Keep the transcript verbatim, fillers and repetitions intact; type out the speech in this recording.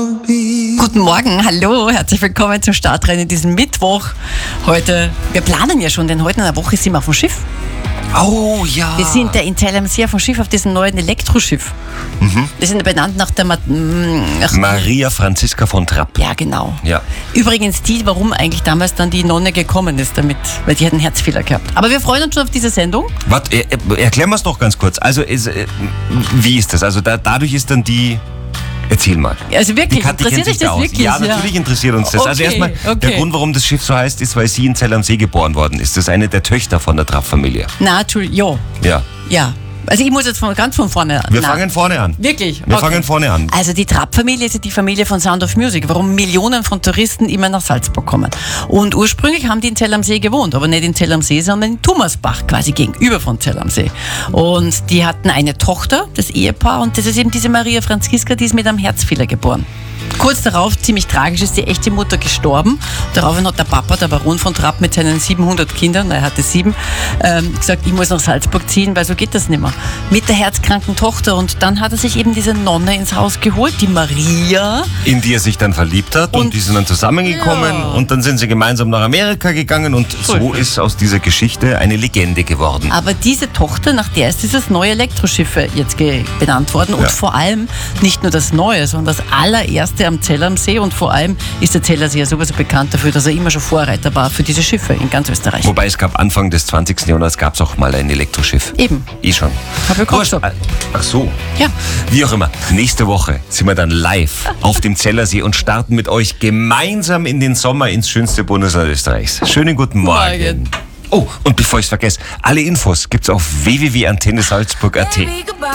Guten Morgen, hallo, herzlich willkommen zum Startrennen diesen Mittwoch. Heute, wir planen ja schon, denn heute in einer Woche sind wir auf dem Schiff. Oh ja. Wir sind ja in Tel am See auf dem Schiff, auf diesem neuen Elektroschiff. Mhm. Wir sind benannt nach der Ma- nach Maria Franziska von Trapp. Ja, genau. Ja. Übrigens die, warum eigentlich damals dann die Nonne gekommen ist damit, weil die hat einen Herzfehler gehabt. Aber wir freuen uns schon auf diese Sendung. Warte, er, er, erklären wir es doch ganz kurz. Also, ist, äh, wie ist das? Also, da, dadurch ist dann die... Erzähl mal. Also wirklich, Die Kathi interessiert kennt sich dich das da aus. wirklich? Ja, natürlich interessiert uns das. Okay, also erstmal, okay. der Grund, warum das Schiff so heißt, ist, weil sie in Zell am See geboren worden ist. Das ist eine der Töchter von der Trapp-Familie. Na, Entschuldigung, ja. Ja. Ja. Also ich muss jetzt von, ganz von vorne an. Wir fangen vorne an. Wirklich? Wir Okay. fangen vorne an. Also die Trapp-Familie ist ja die Familie von Sound of Music, warum Millionen von Touristen immer nach Salzburg kommen. Und ursprünglich haben die in Zell am See gewohnt, aber nicht in Zell am See, sondern in Thomasbach, quasi gegenüber von Zell am See. Und die hatten eine Tochter, das Ehepaar, und das ist eben diese Maria Franziska, die ist mit einem Herzfehler geboren. Kurz darauf, ziemlich tragisch, ist die echte Mutter gestorben. Daraufhin hat der Papa, der Baron von Trapp, mit seinen siebenhundert Kindern, er hatte sieben, ähm, gesagt, ich muss nach Salzburg ziehen, weil so geht das nicht mehr. Mit der herzkranken Tochter. Und dann hat er sich eben diese Nonne ins Haus geholt, die Maria. In die er sich dann verliebt hat und, Und- die sind dann zusammengekommen Ja. und dann sind sie gemeinsam nach Amerika gegangen und So so ist aus dieser Geschichte eine Legende geworden. Aber diese Tochter, nach der ist dieses neue Elektroschiff jetzt ge- benannt worden. Und Ja. vor allem nicht nur das Neue, sondern das allererste am Zell am See. Und vor allem ist der Zell am See ja sowieso bekannt dafür, dass er immer schon Vorreiter war für diese Schiffe in ganz Österreich. Wobei es gab Anfang des zwanzigsten Jahrhunderts gab es auch mal ein Elektroschiff. Eben. Eh schon. Hab ich gerade Wurscht. gesagt. Ach so. Ja. Wie auch immer. Nächste Woche sind wir dann live auf dem Zellersee und starten mit euch gemeinsam in den Sommer ins schönste Bundesland Österreichs. Schönen guten Morgen. Morgen. Oh, und bevor ich es vergesse, alle Infos gibt's auf w w w punkt antenne salzburg punkt a t.